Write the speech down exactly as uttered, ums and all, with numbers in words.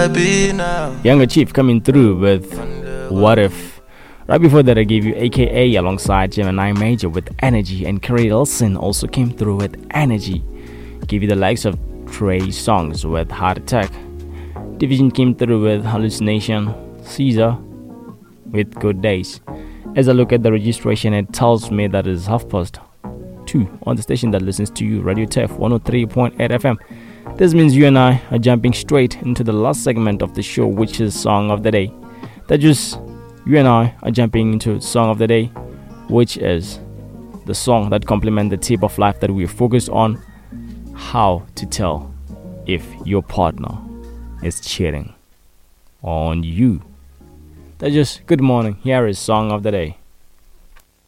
I be now? Younger Chief coming through with What If. Right before that, I gave you A K A alongside Gemini Major with Energy, and Kerry Elson also came through with Energy. Give you the likes of Trey Songz with Heart Attack. Division came through with Hallucination. Caesar with Good Days. As I look at the registration, it tells me that it's half past two on the station that listens to you, Radio T F one oh three point eight F M. This means you and I are jumping straight into the last segment of the show, which is Song of the Day. That just you and I are jumping into Song of the Day, which is the song that complements the tip of life that we are focused on, how to tell if your partner is cheating on you. That's just good morning. Here is Song of the Day.